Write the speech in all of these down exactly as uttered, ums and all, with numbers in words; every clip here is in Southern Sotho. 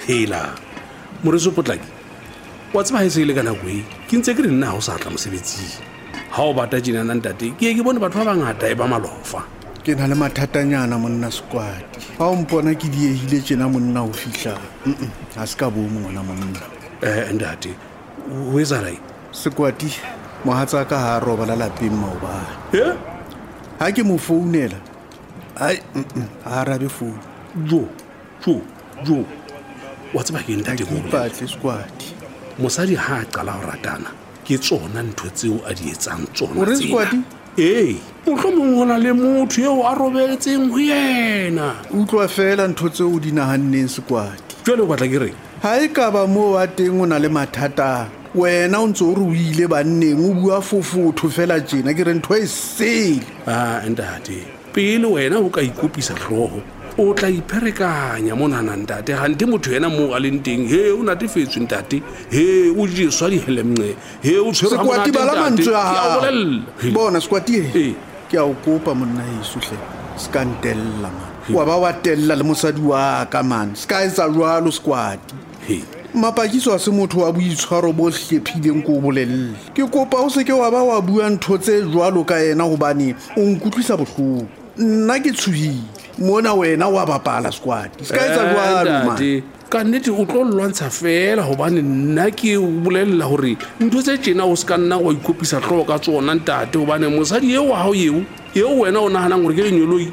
hela moreso potlaki wa tseba ha se ile kana gwe ke ntse ke re nna ha o sa tla mosebetsi ha o bata jina nna ntate ke ke bone batho ba bangata e ba malofa ke na le mathatanyana monna Squati ha o mpona ke diehile tjena monna o fihla ha se ka bo mona monna eh ntate o etsa rai Squati mohatsa ka ha roba la lapeng maobane eh ha ke mo founela ai ha arabe phone jo jo jo wa tseba ke ntate go ipatle Squati mosadi ha a qala ho ratana ke tsona ntho tseo a di etsang tsona o re Squati eh mohlomong hona le motho eo a robetseng ho yena utlwa fela ntho tseo o di nahanneng Squati jwale o batla ke re ha e ka ba mo wa teng o na le mathata wena o ntse o re o ile banneng o bua fofotho fela tjena ke re ntho e sele ah ntate pele wena o ka ikopisa hloho o tla ipherekanya mona ntate hante motho yena mo a leng teng he o natefetswe ntate he o jeswa di helemnce he o tshwere Squati bala mantswe a hao bolella bona Squati Eh. ke a o kopa monna Yesu hle skandella man wa ba wa tella le mosadi wa ka man ska etsa jwalo Squati he mapakiso a se motho wa boitshwaro bo hlephileng ko bolelle ke kopa o se ke wa ba wa bua ntho tse jwalo ka yena hobane o nkutlwisa bohloko nna ke tshuhile mona wena wa bapala Squati ska etsa jwalo man ka nnete o tlo lwantsha fela hobane nna ke bolella hore ntho tse tjena o se ka nna wa ikopisa hloho ka tsona ntate hobane mosadi eo wa hao eo eo wena o nahanang hore ke lenyoloi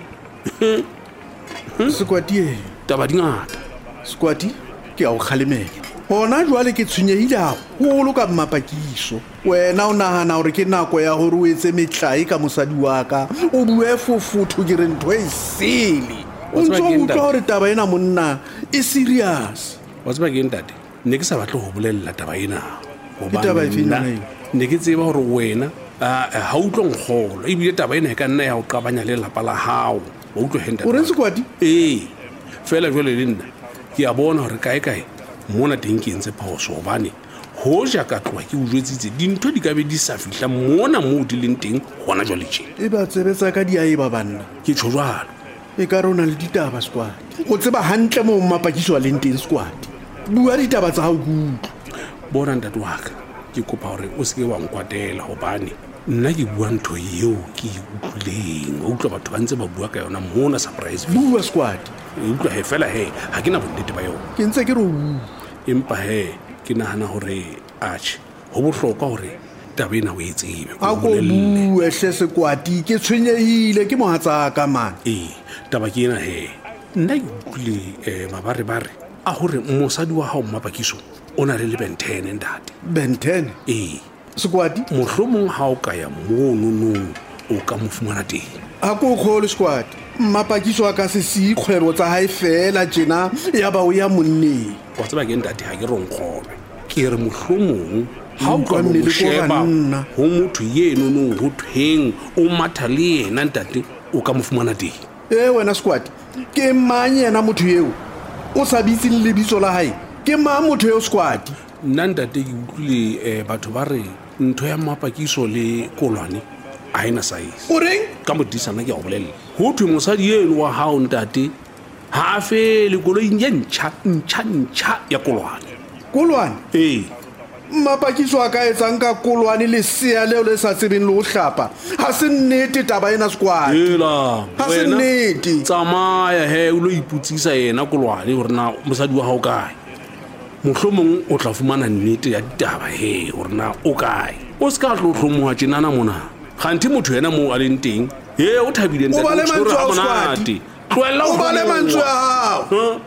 Squati taba dingata Squati ke a o kgalemela hona jwale ke tshwenyehile haholo ka mapakiso wena o nahana hore ke nako ya hore o etse metlai ka mosadi wa ka o bue fofotho ke re ntho e sele o ntso o utlwa hore taba ena monna e serious wa tseba ke ntate ne ke sa batle ho bolella taba ena Ke taba efe ena eo? ne ke tseba hore wena ha o tlo nkgolwa ebile taba ena e ka nna ya o qabanya le lapa la hao wa utlwa he ntate o reng Squati ee fela jwale le nna ke a bona hore kae kae mona teng ke entse phoso hobane hoja ka tloha ke o jwetsitse dintho di ka be di sa fihla mona moo di leng teng hona jwale tjena e ba tsebetsa ka diaeba banna ke tjho jwalo e ka rona le ditaba Squati o tseba hantle mo mapakiso a leng teng Squati bua ditaba tsa hao kutlwa bona ntate wa ka ke kopa hore o seke wa nkwatela hobane nna ke bua ntho eo ke e utlwileng o utlwa batho ba ntse ba bua ka yona mona surprise bua Squati e utlwa he fela he ha ke na bonnete ba yona ke ntse ke re o bua empa he ke nahana hore atjhe ho bohlokwa hore taba ena o e tsebe a ko bue hle Squati ke tshwenyehile ke mohatsa ka man ee taba ke ena he nna ke utlwile um mabarebare a hore mosadi wa hao Mapakiso o na le le bentene ntate benten ee Squati mohlomong ha o ka ya mononong o ka mo fumana teng a ko khole Squati Mapakiso a ka se si kgwebo tsa hae fela tjena ya ba o ya monneng wa tseba ke ntate ha ke ronkgolwe ke re mohlomong ha o ka Utlwa mmele ko sheba banna. ho motho yeno no ho thweng o matha le yena ntate o ka mo fumana teng e wena Squati ke mang yena motho eo o sa bitse le lebitso la hae ke mang motho eo Squati nna ntate ke utlwile eh, batho ba re ntho ya Mapakiso le Kolwane a ena size o reng ka modisana ke a o bolella ho thwe mosadi eno wa hao ntate ha a fele koloing ye ntjha ntjha ntjha ya Kolwane Kolwane ee Mapakiso a ka etsang ka Kolwane le sea leo le sa tsebeng le ho hlapa ha se nnete taba ena Squati hela ha se nnete tsamaya he o lo iputsisa yena Kolwane hore na mosadi wa hao kae mohlomong o tla fumana nnete ya ditaba he hore na o kae o se ka tlo hlomoha tjenana mona kganthe motho yena moo a leng teng he o thabile O ba le mantswe a hao, Squati. o ba le mantswe a hao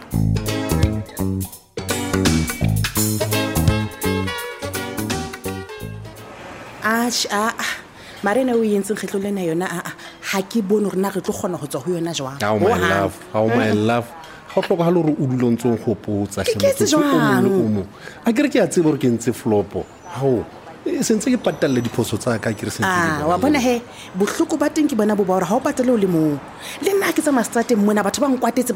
Ash a marena o yentseng kgetlo lena yona a ha ke bone hore na re tlo kgona ho tswa ho yona jwang how my love how my love ha tlo ga le re o dulontse go potsa Ke ke etse jwang? a ke re ke a tseba gore ke ntse flopo hao e sentse ke patalle diphoso tsa ka ke re sentse ah wa bona he bohloko ba teng ke bona bo ba hore ha o patale o le mo le nna ke tsa mastrateng mona batho ba nkwatetse